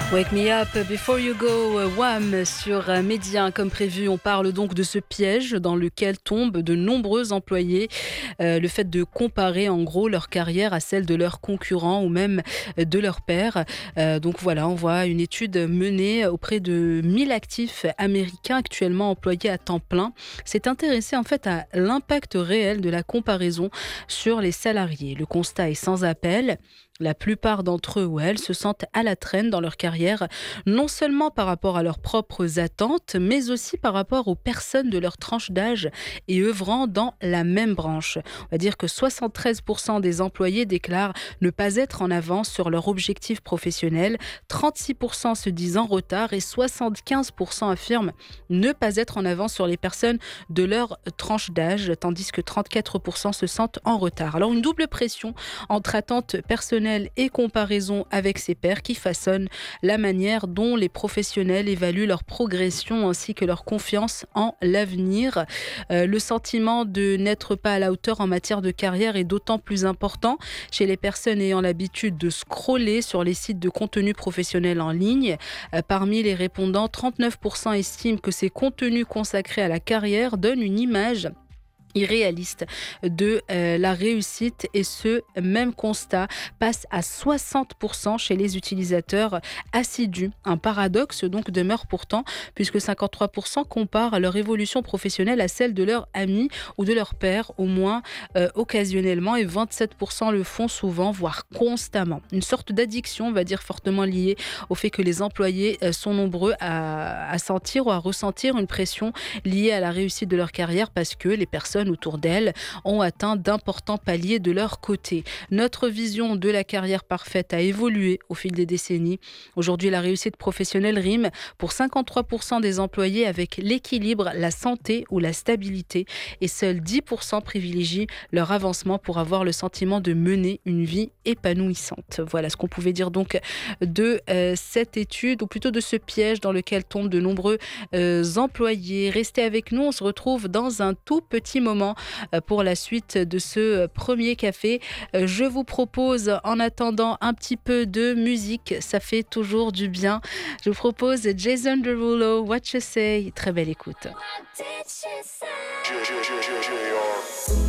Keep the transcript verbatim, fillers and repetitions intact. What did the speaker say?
Wake Me Up Before You Go, Wham sur Média. Comme prévu, on parle donc de ce piège dans lequel tombent de nombreux employés. Euh, le fait de comparer en gros leur carrière à celle de leurs concurrents ou même de leurs pairs. Euh, donc voilà, on voit une étude menée auprès de mille actifs américains actuellement employés à temps plein. C'est intéressé en fait à l'impact réel de la comparaison sur les salariés. Le constat est sans appel. La plupart d'entre eux ou elles se sentent à la traîne dans leur carrière, non seulement par rapport à leurs propres attentes, mais aussi par rapport aux personnes de leur tranche d'âge et œuvrant dans la même branche. On va dire que soixante-treize pour cent des employés déclarent ne pas être en avance sur leur objectif professionnel, trente-six pour cent se disent en retard et soixante-quinze pour cent affirment ne pas être en avance sur les personnes de leur tranche d'âge, tandis que trente-quatre pour cent se sentent en retard. Alors une double pression entre attentes personnelles et comparaison avec ses pairs qui façonnent la manière dont les professionnels évaluent leur progression ainsi que leur confiance en l'avenir. Euh, le sentiment de n'être pas à la hauteur en matière de carrière est d'autant plus important chez les personnes ayant l'habitude de scroller sur les sites de contenu professionnel en ligne. Euh, parmi les répondants, trente-neuf pour cent estiment que ces contenus consacrés à la carrière donnent une image irréaliste de euh, la réussite et ce même constat passe à soixante pour cent chez les utilisateurs assidus. Un paradoxe donc demeure pourtant puisque cinquante-trois pour cent comparent leur évolution professionnelle à celle de leurs amis ou de leurs pairs au moins euh, occasionnellement et vingt-sept pour cent le font souvent voire constamment. Une sorte d'addiction on va dire fortement liée au fait que les employés euh, sont nombreux à, à sentir ou à ressentir une pression liée à la réussite de leur carrière parce que les personnes autour d'elles ont atteint d'importants paliers de leur côté. Notre vision de la carrière parfaite a évolué au fil des décennies. Aujourd'hui, la réussite professionnelle rime pour cinquante-trois pour cent des employés avec l'équilibre, la santé ou la stabilité et seuls dix pour cent privilégient leur avancement pour avoir le sentiment de mener une vie épanouissante. Voilà ce qu'on pouvait dire donc de euh, cette étude ou plutôt de ce piège dans lequel tombent de nombreux euh, employés. Restez avec nous, on se retrouve dans un tout petit moment pour la suite de ce premier café. Je vous propose en attendant un petit peu de musique, ça fait toujours du bien. Je vous propose Jason Derulo, What You Say. Très belle écoute.